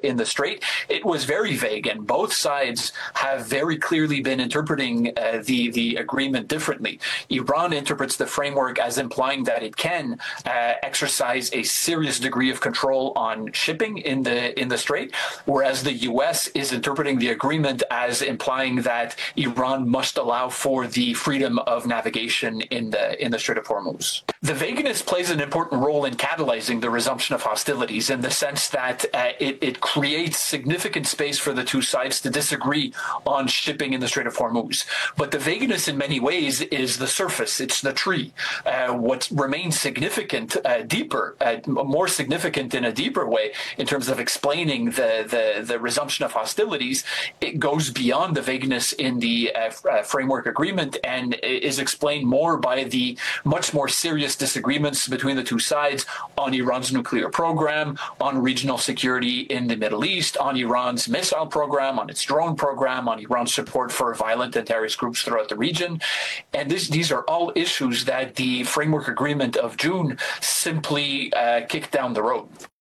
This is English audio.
the Strait, it was very vague, and both sides have very clearly been interpreting the agreement differently. Iran interprets the framework as implying that it can exercise a serious degree of control on shipping in the Strait, whereas the U.S. is interpreting the agreement as implying that Iran must allow for the freedom of navigation in the Strait of Hormuz. The vagueness plays an important role in catalyzing the resumption of hostilities in the sense that it creates significant space for the two sides to disagree on shipping in the Strait of Hormuz. But the vagueness in many ways is the surface, it's the tree. What remains significant, deeper, more significant in a deeper way in terms of explaining the resumption of hostilities, it goes beyond the vagueness in the framework agreement and is explained more by the much more serious disagreements between the two sides on Iran's nuclear program, on regional security in the Middle East, on Iran's missile program, on its drone program, on Iran's support for violent and terrorist groups throughout the region. And these are all issues that the framework agreement of June simply kicked down the road.